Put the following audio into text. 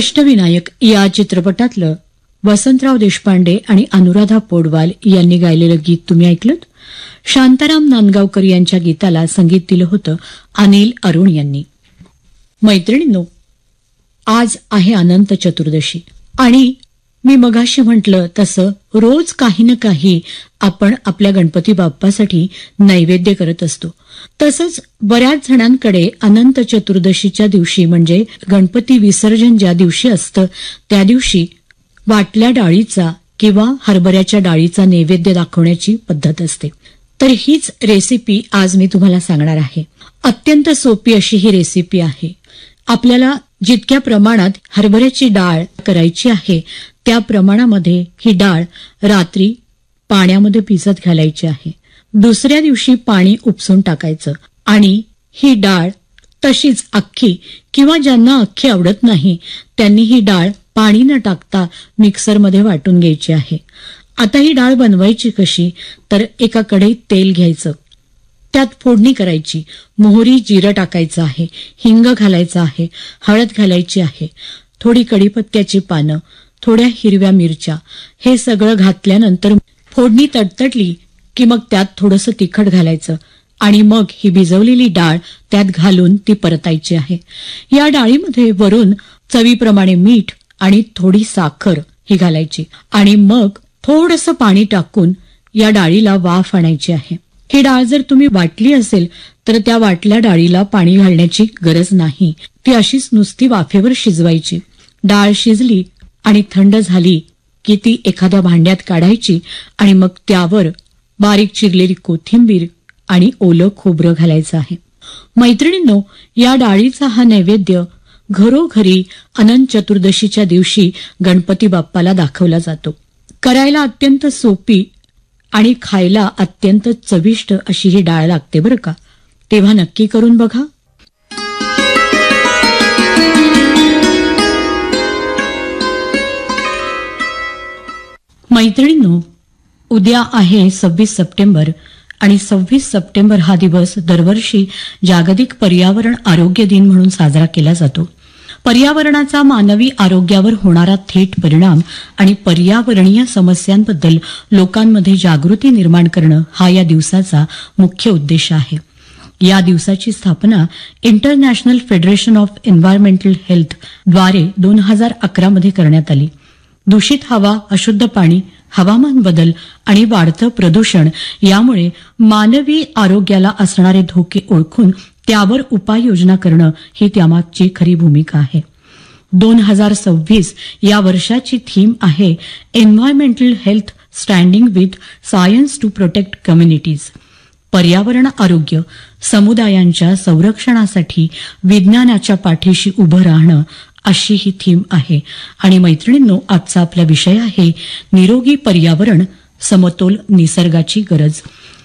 अष्टविनायक या चित्रपटातलं वसंतराव देशपांडे आणि अनुराधा पौडवाल यांनी गायलेलं गीत तुम्ही ऐकलं. शांताराम नांदगावकर यांच्या गीताला संगीत दिलं होतं अनिल अरुण यांनी. मैत्रिणींनो, आज आहे अनंत चतुर्दशी आणि मी मगाशी म्हटलं तसं रोज काही ना काही आपण आपल्या गणपती बाप्पासाठी नैवेद्य करत असतो. तसंच बऱ्याच जणांकडे अनंत चतुर्दशीच्या दिवशी म्हणजे गणपती विसर्जन ज्या दिवशी असतं त्या दिवशी वाटल्या डाळीचा किंवा हरभऱ्याच्या डाळीचा नैवेद्य दाखवण्याची पद्धत असते. तर हीच रेसिपी आज मी तुम्हाला सांगणार आहे. अत्यंत सोपी अशी ही रेसिपी आहे. आपल्याला जितक्या प्रमाणात हरभऱ्याची डाळ करायची आहे त्या प्रमाणामध्ये ही डाळ रात्री पाण्यामध्ये भिजत घालायची आहे. दुसऱ्या दिवशी पाणी उपसून टाकायचं आणि ही डाळ तशीच अख्खी किंवा ज्यांना अख्खी आवडत नाही त्यांनी ही डाळ पाणी न टाकता मिक्सरमध्ये वाटून घ्यायची आहे. आता ही डाळ बनवायची कशी, तर एका कढईत तेल घ्यायचं, त्यात फोडणी करायची. मोहरी जिरं टाकायचं आहे, हिंग घालायचं आहे, हळद घालायची आहे, थोडी कढीपत्त्याची पानं, थोड्या हिरव्या मिरच्या. हे सगळं घातल्यानंतर फोडणी तडतडली की मग त्यात थोडंसं तिखट घालायचं आणि मग ही भिजवलेली डाळ त्यात घालून ती परतायची आहे. या डाळीमध्ये वरून चवीप्रमाणे मीठ आणि थोडी साखर ही घालायची आणि मग थोडंसं पाणी टाकून या डाळीला वाफ आणायची आहे. ही डाळ जर तुम्ही वाटली असेल तर त्या वाटल्या डाळीला पाणी घालण्याची गरज नाही. ती अशीच नुसती वाफेवर शिजवायची. डाळ शिजली आणि थंड झाली की ती एखाद्या भांड्यात काढायची आणि मग त्यावर बारीक चिरलेली कोथिंबीर आणि ओलं खोबरं घालायचं आहे. मैत्रिणींनो, या डाळीचा हा नैवेद्य घरोघरी अनंत चतुर्दशीच्या दिवशी गणपती बाप्पाला दाखवला जातो. करायला अत्यंत सोपी आणि खायला अत्यंत चविष्ट अशी ही डाळ लागते बरं का. तेव्हा नक्की करून बघा. मैत्रिणींनो, उद्या आहे 26 सप्टेंबर आणि 26 सप्टेंबर हा दिवस दरवर्षी जागतिक पर्यावरण आरोग्य दिन म्हणून साजरा केला जातो. पर्यावरणाचा मानवी आरोग्यावर होणारा थेट परिणाम आणि पर्यावरणीय समस्यांबद्दल लोकांमध्ये जागृती निर्माण करणं हा या दिवसाचा मुख्य उद्देश आहे. या दिवसाची स्थापना international federation of environmental health द्वारे 2011 मध्ये करण्यात आली. दूषित हवा, अशुद्ध पाणी, हवामान बदल आणि वाढतं प्रदूषण यामुळे मानवी आरोग्याला असणारे धोके ओळखून त्यावर उपाययोजना करणं ही त्यामागची खरी भूमिका आहे. 2026 या वर्षाची थीम आहे environmental health standing with science to protect communities. पर्यावरण आरोग्य समुदायांच्या संरक्षणासाठी विज्ञानाच्या पाठीशी उभं राहणं अशी ही थीम आहे. आणि मैत्रिणींनो, आजचा आपला विषय आहे निरोगी पर्यावरण, समतोल निसर्गाची गरज.